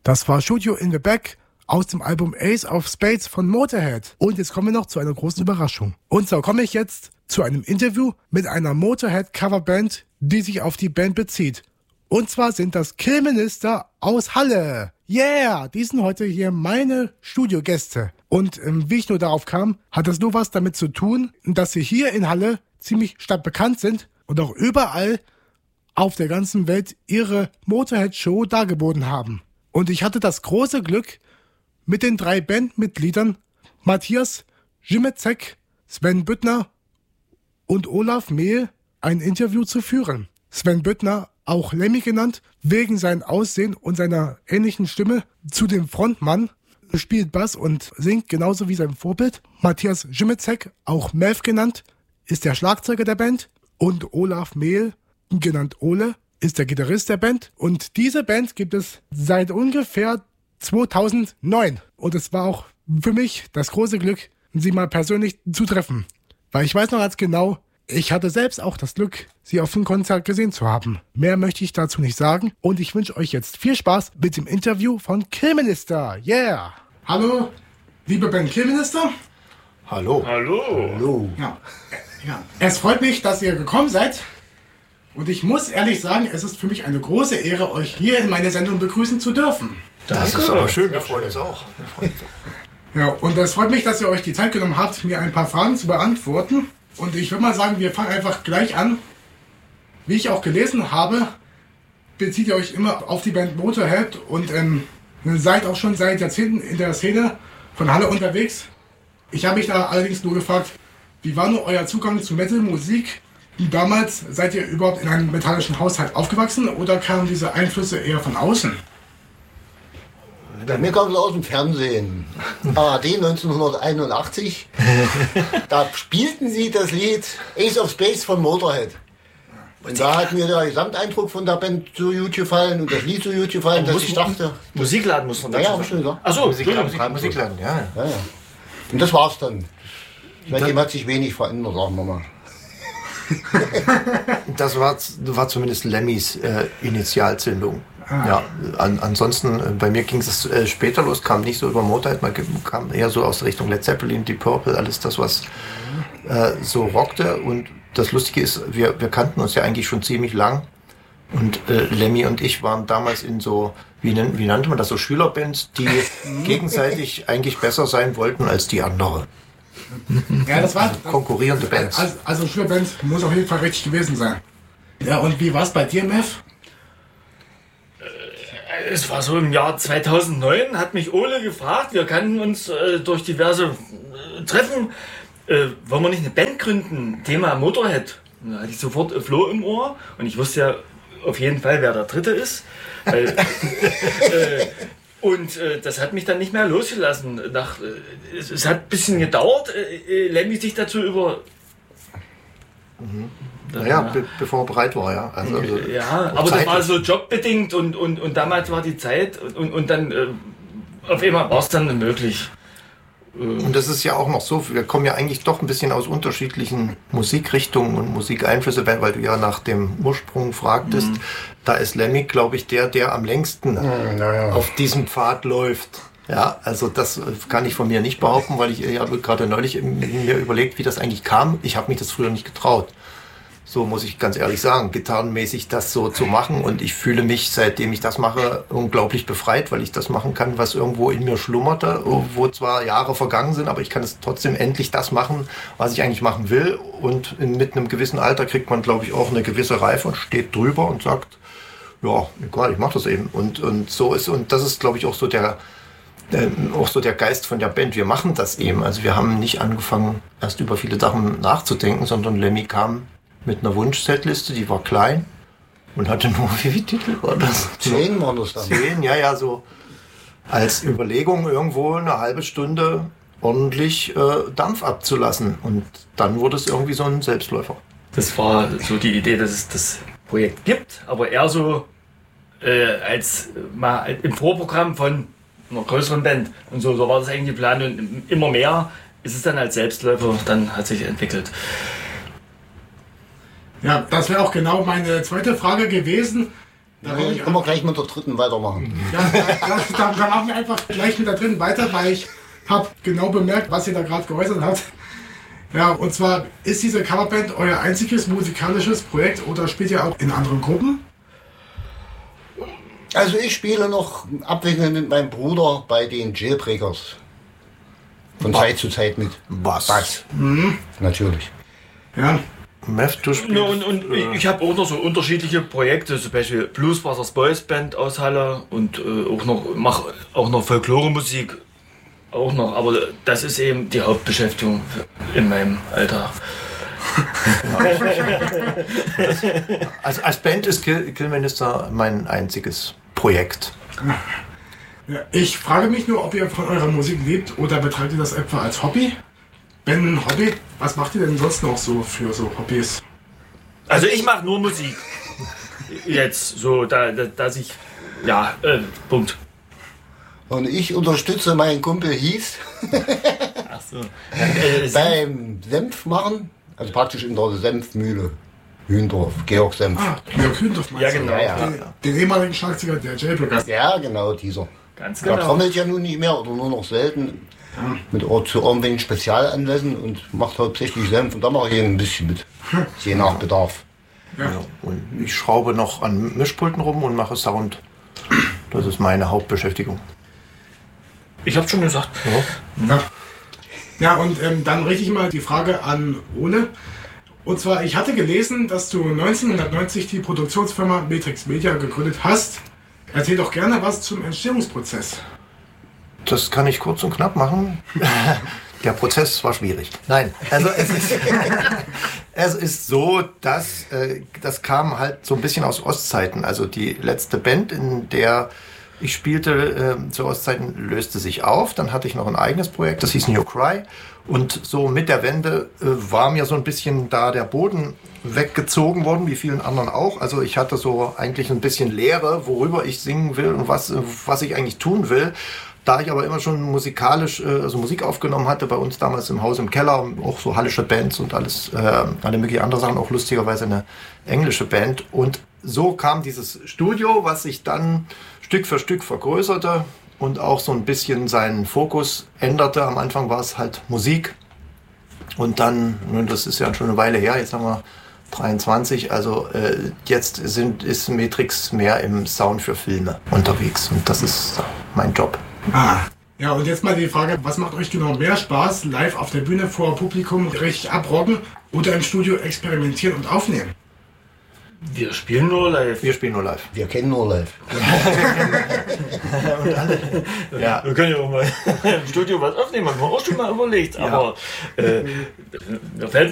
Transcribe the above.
Das war Shoot You in the Back aus dem Album Ace of Spades von Motorhead. Und jetzt kommen wir noch zu einer großen Überraschung. Und so komme ich jetzt zu einem Interview mit einer Motorhead-Coverband, die sich auf die Band bezieht. Und zwar sind das Killminister aus Halle. Yeah, die sind heute hier meine Studiogäste. Und wie ich nur darauf kam, hat das nur was damit zu tun, dass sie hier in Halle ziemlich stadtbekannt sind und auch überall auf der ganzen Welt ihre Motorhead-Show dargeboten haben. Und ich hatte das große Glück, mit den 3 Bandmitgliedern Matthias Zimecek, Sven Büttner und Olaf Mehl ein Interview zu führen. Sven Büttner, auch Lemmy genannt, wegen seinem Aussehen und seiner ähnlichen Stimme zu dem Frontmann, spielt Bass und singt genauso wie sein Vorbild. Matthias Zimecek, auch Mev genannt, ist der Schlagzeuger der Band. Und Olaf Mehl, genannt Ole, ist der Gitarrist der Band. Und diese Band gibt es seit ungefähr 2009. Und es war auch für mich das große Glück, sie mal persönlich zu treffen. Weil ich weiß noch ganz genau, ich hatte selbst auch das Glück, sie auf dem Konzert gesehen zu haben. Mehr möchte ich dazu nicht sagen. Und ich wünsche euch jetzt viel Spaß mit dem Interview von Killminister. Yeah! Hallo, liebe Band Killminister. Hallo. Hallo. Hallo. Ja. Es freut mich, dass ihr gekommen seid. Und ich muss ehrlich sagen, es ist für mich eine große Ehre, euch hier in meiner Sendung begrüßen zu dürfen. Das ist aber schön, wir freuen uns auch. Ja, und es freut mich, dass ihr euch die Zeit genommen habt, mir ein paar Fragen zu beantworten. Und ich würde mal sagen, wir fangen einfach gleich an. Wie ich auch gelesen habe, bezieht ihr euch immer auf die Band Motorhead und seid auch schon seit Jahrzehnten in der Szene von Halle unterwegs. Ich habe mich da allerdings nur gefragt, wie war nur euer Zugang zu Metal-Musik? Damals seid ihr überhaupt in einem metallischen Haushalt aufgewachsen oder kamen diese Einflüsse eher von außen? Bei mir kam es aus dem Fernsehen. ARD 1981. Da spielten sie das Lied Ace of Spades von Motorhead. Und da hat mir der Gesamteindruck von der Band so gut gefallen und das Lied so gut gefallen, dass ich dachte... Musikladen muss man dazu hab ich schon gesagt. Achso, Musikladen, ja. Und das war's dann. Seitdem hat sich wenig verändert, sagen wir mal. Das war zumindest Lemmys Initialzündung. Ja, ansonsten, bei mir ging es später los, kam nicht so über Motorhead, man kam eher so aus Richtung Led Zeppelin, Deep Purple, alles das, was so rockte. Und das Lustige ist, wir kannten uns ja eigentlich schon ziemlich lang. Und Lemmy und ich waren damals in so, wie nannte man das, so Schülerbands, die gegenseitig eigentlich besser sein wollten als die andere. Ja, das war konkurrierende Bands. Also Schülerband muss auf jeden Fall richtig gewesen sein. Ja, und wie war es bei dir, Mev? Es war so im Jahr 2009, hat mich Ole gefragt, wir kannten uns durch diverse Treffen, wollen wir nicht eine Band gründen, Thema Motorhead. Da hatte ich sofort Flo im Ohr und ich wusste ja auf jeden Fall, wer der Dritte ist. Weil, und das hat mich dann nicht mehr losgelassen. Es hat ein bisschen gedauert, Lemmy sich dazu über... Bevor er bereit war, ja. Also ja, aber das war so jobbedingt und damals war die Zeit und dann auf einmal war es dann möglich. Und das ist ja auch noch so, wir kommen ja eigentlich doch ein bisschen aus unterschiedlichen Musikrichtungen und Musikeinflüsse, weil du ja nach dem Ursprung fragtest. Da ist Lemmy, glaube ich, der am längsten auf diesem Pfad läuft. Ja, also das kann ich von mir nicht behaupten, weil ich habe gerade neulich mir überlegt, wie das eigentlich kam. Ich habe mich das früher nicht getraut. So muss ich ganz ehrlich sagen, gitarrenmäßig das so zu machen. Und ich fühle mich, seitdem ich das mache, unglaublich befreit, weil ich das machen kann, was irgendwo in mir schlummerte, wo zwar Jahre vergangen sind, aber ich kann es trotzdem endlich das machen, was ich eigentlich machen will. Und mit einem gewissen Alter kriegt man, glaube ich, auch eine gewisse Reife und steht drüber und sagt, ja, egal, ich mache das eben. Und so ist, und das ist, glaube ich, auch so der Geist von der Band. Wir machen das eben. Also wir haben nicht angefangen, erst über viele Sachen nachzudenken, sondern Lemmy kam mit einer Wunschsetliste, die war klein und hatte nur, wie viele Titel war das? 10 waren das dann. 10, ja, so als Überlegung irgendwo eine halbe Stunde ordentlich Dampf abzulassen. Und dann wurde es irgendwie so ein Selbstläufer. Das war so die Idee, dass es das Projekt gibt, aber eher so als mal im Vorprogramm von einer größeren Band. Und so war das eigentlich geplant und immer mehr ist es dann als Selbstläufer, dann hat sich entwickelt. Ja, das wäre auch genau meine zweite Frage gewesen. Dann können wir gleich mit der dritten weitermachen. Ja, da machen wir einfach gleich mit der dritten weiter, weil ich habe genau bemerkt, was ihr da gerade geäußert habt. Ja, und zwar ist diese Coverband euer einziges musikalisches Projekt oder spielt ihr auch in anderen Gruppen? Also ich spiele noch abwechselnd mit meinem Bruder bei den Jailbreakers. Von Zeit zu Zeit mit. Bass. Natürlich. Ja. Meth, du spielst, Und ich habe auch noch so unterschiedliche Projekte, zum Beispiel Blues Brothers Boys Band aus Halle und mache auch noch Folklore-Musik. Auch noch, aber das ist eben die Hauptbeschäftigung in meinem Alltag. Also als Band ist Killminister mein einziges Projekt. Ja, ich frage mich nur, ob ihr von eurer Musik lebt oder betreibt ihr das etwa als Hobby? Wenn ein Hobby, was macht ihr denn sonst noch so für so Hobbys? Also ich mache nur Musik. Jetzt so, dass ich, Punkt. Und ich unterstütze meinen Kumpel Hies Ach so. beim Senfmachen, also praktisch in der Senfmühle. Hündorf, Georg Senf. Georg Hündorf meinst du? Ja, genau. Ja. Den ehemaligen Schlagzeuger der Jailbreakers. Ja, genau, dieser. Ganz Der genau. trommelt ja nun nicht mehr oder nur noch selten zu irgendwelchen Spezialanlässen und macht hauptsächlich Senf und da mache ich ein bisschen mit, je nach Bedarf. Ja. Und ich schraube noch an Mischpulten rum und mache Sound. Das ist meine Hauptbeschäftigung. Ich habe schon gesagt. Ja, und dann richte ich mal die Frage an Ole. Und zwar, ich hatte gelesen, dass du 1990 die Produktionsfirma Matrix Media gegründet hast. Erzähl doch gerne was zum Entstehungsprozess. Das kann ich kurz und knapp machen. Der Prozess war schwierig. Nein, also es ist so, dass das kam halt so ein bisschen aus Ostzeiten. Also die letzte Band, in der ich spielte zu Ostzeiten, löste sich auf. Dann hatte ich noch ein eigenes Projekt, das hieß New Cry. Und so mit der Wende war mir so ein bisschen da der Boden weggezogen worden, wie vielen anderen auch. Also ich hatte so eigentlich ein bisschen Leere, worüber ich singen will und was ich eigentlich tun will. Da ich aber immer schon musikalisch, also Musik aufgenommen hatte, bei uns damals im Haus im Keller, auch so hallische Bands und alles, alle möglichen andere Sachen, auch lustigerweise eine englische Band. Und so kam dieses Studio, was sich dann Stück für Stück vergrößerte und auch so ein bisschen seinen Fokus änderte. Am Anfang war es halt Musik und dann, das ist ja schon eine Weile her, jetzt haben wir 23, also jetzt ist Matrix mehr im Sound für Filme unterwegs und das ist mein Job. Ja, und jetzt mal die Frage, was macht euch genau mehr Spaß? Live auf der Bühne vor Publikum richtig abrocken oder im Studio experimentieren und aufnehmen? Wir spielen nur live. Wir spielen nur live. Wir kennen nur live. Ja. Wir können ja auch mal im Studio was aufnehmen, haben wir auch schon mal überlegt. Aber mir fällt